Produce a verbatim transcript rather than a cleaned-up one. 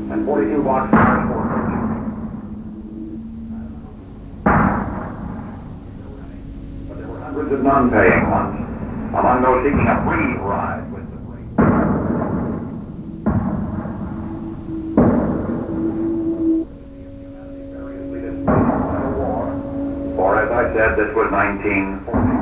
and forty-two boxcars for coaching. But there were hundreds of non-paying ones, among those seeking a free ride with the freight. Variously displaced by the war, for as I said, this was nineteen forty.